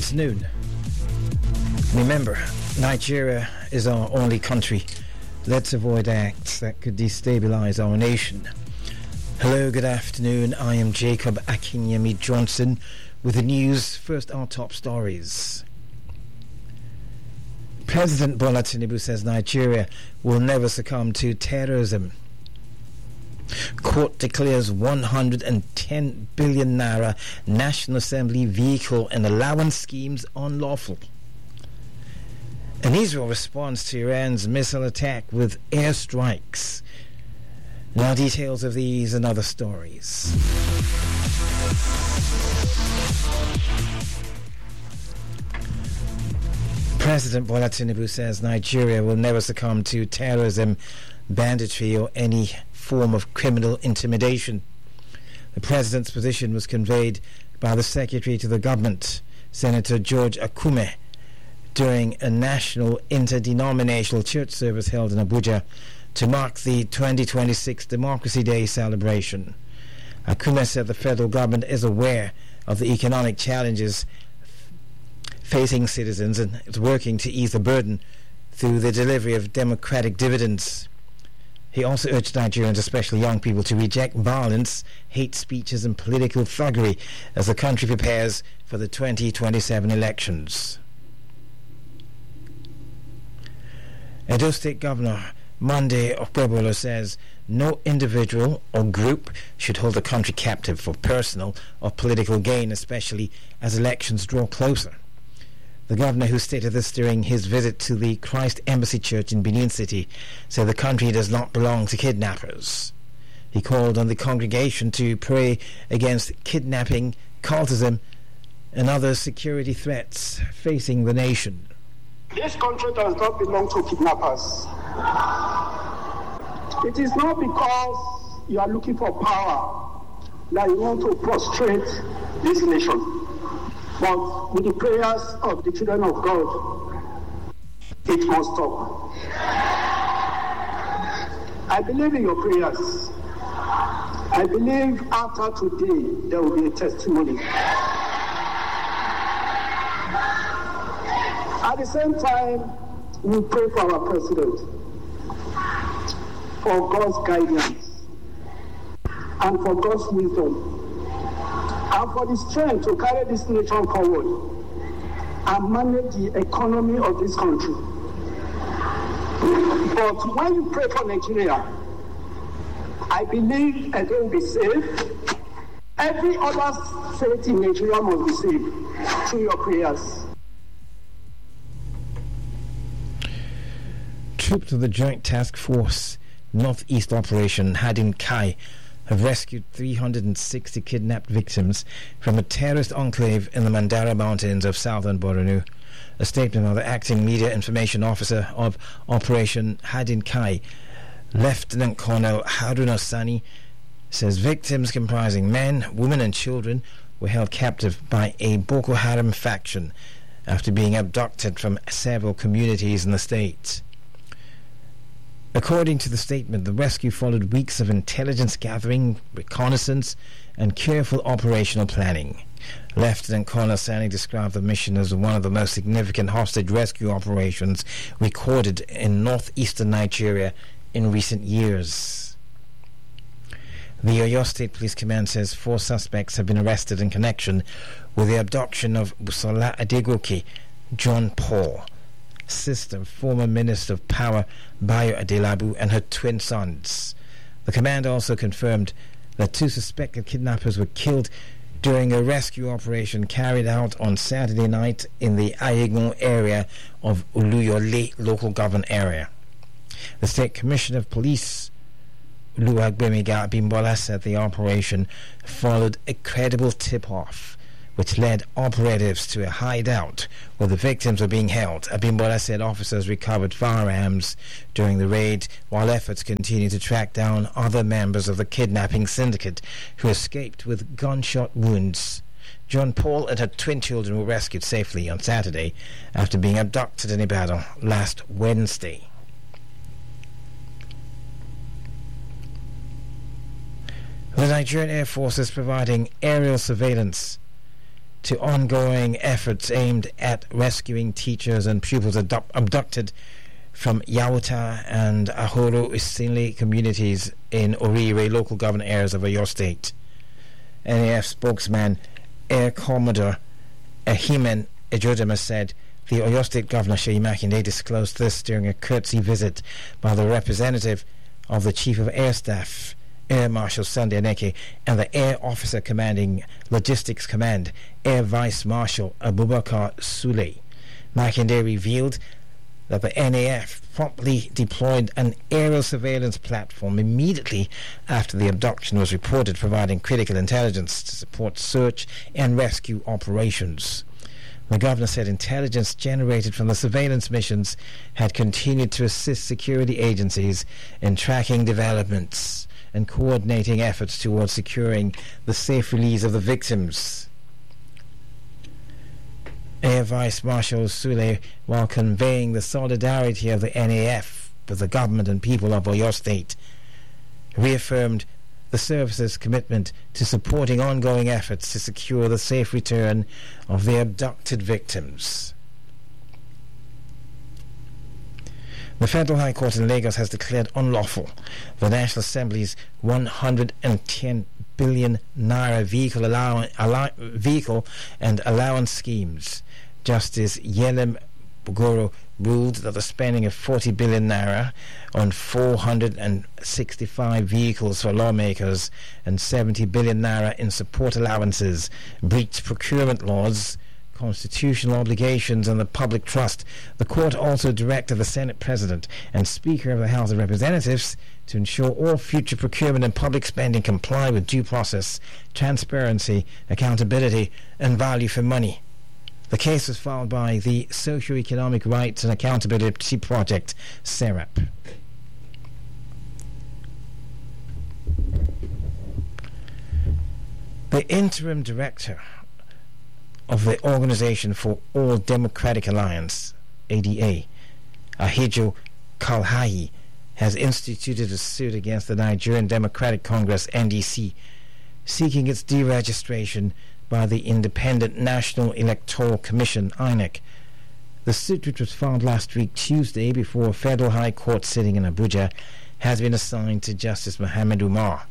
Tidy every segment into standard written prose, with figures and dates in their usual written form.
afternoon. Remember, Nigeria is our only country. Let's avoid acts that could destabilize our nation. Hello, good afternoon. I am Jacob Akinyemi Johnson with the news. First, our top stories. President Bola Tinubu says Nigeria will never succumb to terrorism. Court declares 110 billion naira National Assembly vehicle and allowance schemes unlawful. And Israel responds to Iran's missile attack with airstrikes. Now details of these and other stories. President Bola Tinubu says Nigeria will never succumb to terrorism, banditry or any form of criminal intimidation. The president's position was conveyed by the secretary to the government, Senator George Akume, during a national interdenominational church service held in Abuja to mark the 2026 Democracy Day celebration. Akume said the federal government is aware of the economic challenges facing citizens and is working to ease the burden through the delivery of democratic dividends. He also urged Nigerians, especially young people, to reject violence, hate speeches and political thuggery as the country prepares for the 2027 elections. Edo State Governor Monday Okpebholo says no individual or group should hold the country captive for personal or political gain, especially as elections draw closer. The governor, who stated this during his visit to the Christ Embassy Church in Benin City, said the country does not belong to kidnappers. He called on the congregation to pray against kidnapping, cultism, and other security threats facing the nation. This country does not belong to kidnappers. It is not because you are looking for power that you want to prostrate this nation. But with the prayers of the children of God, it must stop. I believe in your prayers. I believe after today there will be a testimony. At the same time, we pray for our president, for God's guidance and for God's wisdom, and for the strength to carry this nation forward and manage the economy of this country. But when you pray for Nigeria, I believe Edo will be safe. Every other state in Nigeria must be saved through your prayers. Troops of the Joint Task Force Northeast Operation Hadin Kai have rescued 360 kidnapped victims from a terrorist enclave in the Mandara Mountains of southern Borno. A statement by the acting media information officer of Operation Hadin Kai, Lieutenant Colonel Haruna Sani, says victims comprising men, women and children were held captive by a Boko Haram faction after being abducted from several communities in the state. According to the statement, the rescue followed weeks of intelligence gathering, reconnaissance, and careful operational planning. Lieutenant Colonel Sani described the mission as one of the most significant hostage rescue operations recorded in northeastern Nigeria in recent years. The Oyo State Police Command says 4 suspects have been arrested in connection with the abduction of Busola Adegoke, John Paul, sister of former Minister of Power Bayo Adelabu, and her twin sons. The command also confirmed that 2 suspected kidnappers were killed during a rescue operation carried out on Saturday night in the Ayegun area of Oluyole local government area. The State Commissioner of Police Oluwagbemiga Abimbola said the operation followed a credible tip-off which led operatives to a hideout where the victims were being held. Abimbola said officers recovered firearms during the raid, while efforts continue to track down other members of the kidnapping syndicate who escaped with gunshot wounds. John Paul and her twin children were rescued safely on Saturday after being abducted in Ibadan last Wednesday. The Nigerian Air Force is providing aerial surveillance to ongoing efforts aimed at rescuing teachers and pupils abducted from Yawata and Ahoro Isinli communities in Orire local government areas of Oyo State. NAF spokesman Air Commodore Ahimen Ejodama said the Oyo State Governor Seyi Makinde disclosed this during a courtesy visit by the representative of the Chief of Air Staff, Air Marshal Sunday Aneke, and the Air Officer Commanding Logistics Command, Air Vice Marshal Abubakar Sule. Makinde revealed that the NAF promptly deployed an aerial surveillance platform immediately after the abduction was reported, providing critical intelligence to support search and rescue operations. The governor said intelligence generated from the surveillance missions had continued to assist security agencies in tracking developments and coordinating efforts towards securing the safe release of the victims. Air Vice Marshal Sule, while conveying the solidarity of the NAF with the government and people of Oyo State, reaffirmed the service's commitment to supporting ongoing efforts to secure the safe return of the abducted victims. The Federal High Court in Lagos has declared unlawful the National Assembly's 110 billion naira vehicle and allowance schemes. Justice Yelem Bugoro ruled that the spending of 40 billion naira on 465 vehicles for lawmakers and 70 billion naira in support allowances breached procurement laws, constitutional obligations and the public trust. The court also directed the Senate President and Speaker of the House of Representatives to ensure all future procurement and public spending comply with due process, transparency, accountability and value for money. The case was filed by the Socio-Economic Rights and Accountability Project, SERAP. The interim director of the Organization for All Democratic Alliance, ADA, Ahijo Kalhahi, has instituted a suit against the Nigerian Democratic Congress, NDC, seeking its deregistration by the Independent National Electoral Commission, INEC. The suit, which was filed last week Tuesday before a federal high court sitting in Abuja, has been assigned to Justice Mohammed Umar.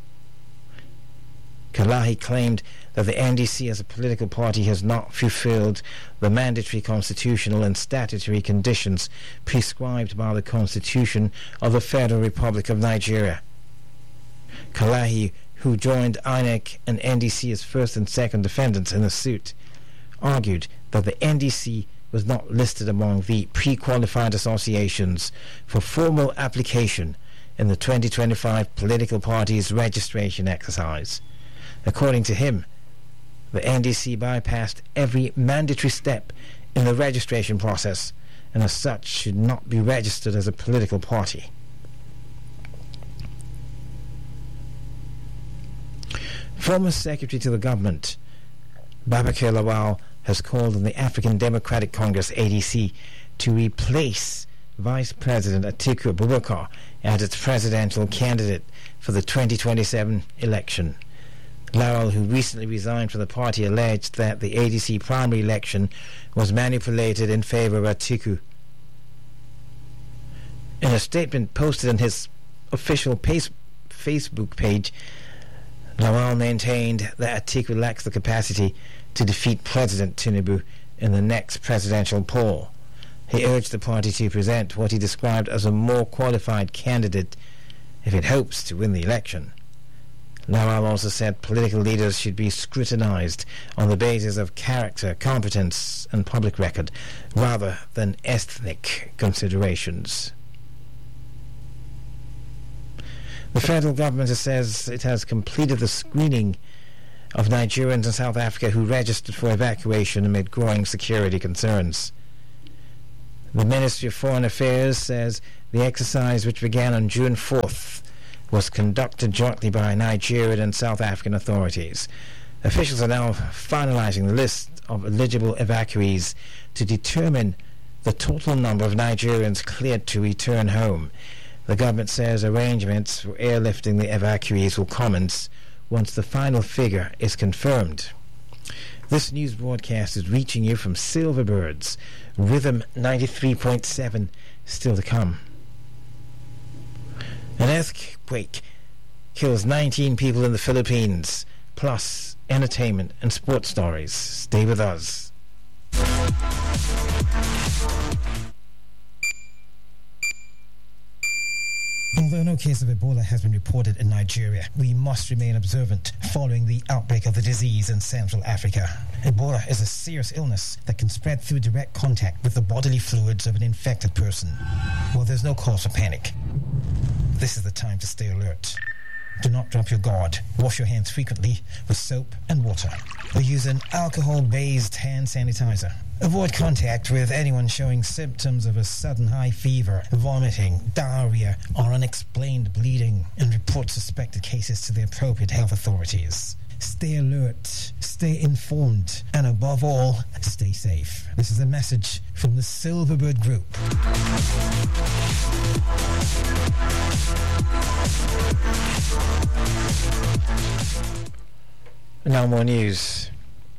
Kalahi claimed that the NDC as a political party has not fulfilled the mandatory constitutional and statutory conditions prescribed by the Constitution of the Federal Republic of Nigeria. Kalahi, who joined INEC and NDC as first and second defendants in the suit, argued that the NDC was not listed among the pre-qualified associations for formal application in the 2025 political parties registration exercise. According to him, the NDC bypassed every mandatory step in the registration process and as such should not be registered as a political party. Former Secretary to the Government, Babakar Lawal, has called on the African Democratic Congress, ADC, to replace Vice President Atiku Abubakar as its presidential candidate for the 2027 election. Lawal, who recently resigned from the party, alleged that the ADC primary election was manipulated in favor of Atiku. In a statement posted on his official Facebook page, Lawal maintained that Atiku lacks the capacity to defeat President Tinubu in the next presidential poll. He urged the party to present what he described as a more qualified candidate if it hopes to win the election. Lawal also said political leaders should be scrutinized on the basis of character, competence and public record rather than ethnic considerations. The federal government says it has completed the screening of Nigerians in South Africa who registered for evacuation amid growing security concerns. The Ministry of Foreign Affairs says the exercise, which began on June 4th, was conducted jointly by Nigerian and South African authorities. Officials are now finalizing the list of eligible evacuees to determine the total number of Nigerians cleared to return home. The government says arrangements for airlifting the evacuees will commence once the final figure is confirmed. This news broadcast is reaching you from Silverbirds, Rhythm 93.7, still to come. An earthquake kills 19 people in the Philippines, plus entertainment and sports stories. Stay with us. Although no case of Ebola has been reported in Nigeria, we must remain observant following the outbreak of the disease in Central Africa. Ebola is a serious illness that can spread through direct contact with the bodily fluids of an infected person. Well, there's no cause for panic. This is the time to stay alert. Do not drop your guard. Wash your hands frequently with soap and water, or use an alcohol-based hand sanitizer. Avoid contact with anyone showing symptoms of a sudden high fever, vomiting, diarrhea, or unexplained bleeding, and report suspected cases to the appropriate health authorities. Stay alert, stay informed, and above all, stay safe. This is a message from the Silverbird Group. Now more news.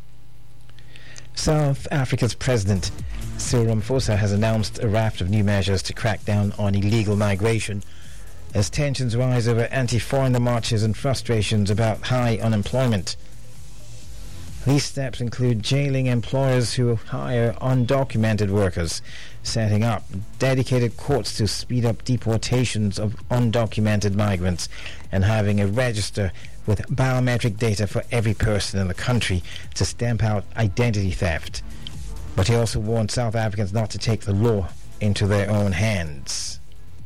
South Africa's President Cyril Ramaphosa has announced a raft of new measures to crack down on illegal migration as tensions rise over anti-foreigner marches and frustrations about high unemployment. These steps include jailing employers who hire undocumented workers, setting up dedicated courts to speed up deportations of undocumented migrants, and having a register with biometric data for every person in the country to stamp out identity theft. But he also warned South Africans not to take the law into their own hands.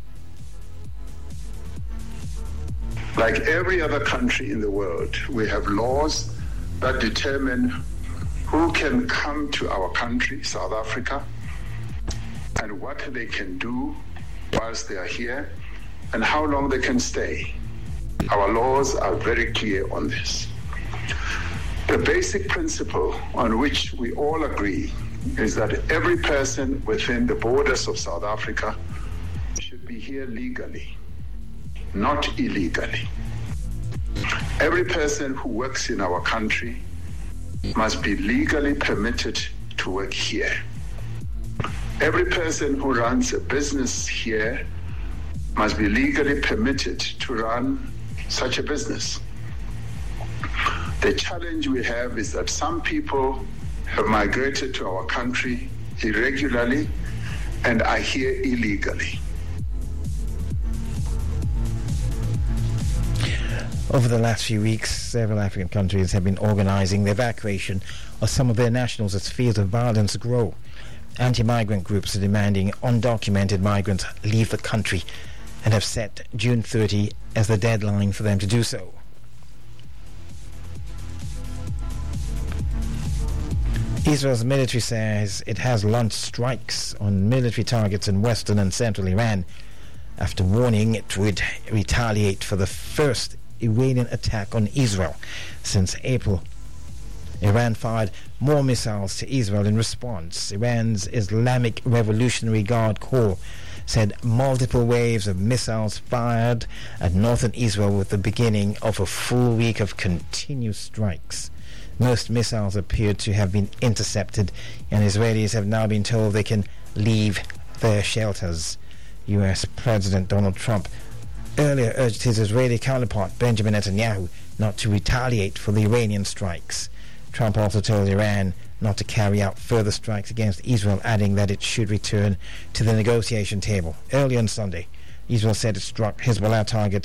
Like every other country in the world, we have laws that determine who can come to our country, South Africa, and what they can do whilst they are here, and how long they can stay. Our laws are very clear on this. The basic principle on which we all agree is that every person within the borders of South Africa should be here legally, not illegally. Every person who works in our country must be legally permitted to work here. Every person who runs a business here must be legally permitted to run such a business. The challenge we have is that some people have migrated to our country irregularly and are here illegally. Over the last few weeks, several African countries have been organizing the evacuation of some of their nationals as fears of violence grow. Anti-migrant groups are demanding undocumented migrants leave the country and have set June 30 as the deadline for them to do so. Israel's military says it has launched strikes on military targets in western and central Iran after warning it would retaliate for the first Iranian attack on Israel since April. Iran fired more missiles to Israel in response. Iran's Islamic Revolutionary Guard Corps said multiple waves of missiles fired at northern Israel with the beginning of a full week of continuous strikes. Most missiles appeared to have been intercepted, and Israelis have now been told they can leave their shelters. U.S. President Donald Trump earlier urged his Israeli counterpart Benjamin Netanyahu not to retaliate for the Iranian strikes. Trump also told Iran not to carry out further strikes against Israel, adding that it should return to the negotiation table. Earlier on Sunday, Israel said it struck Hezbollah targets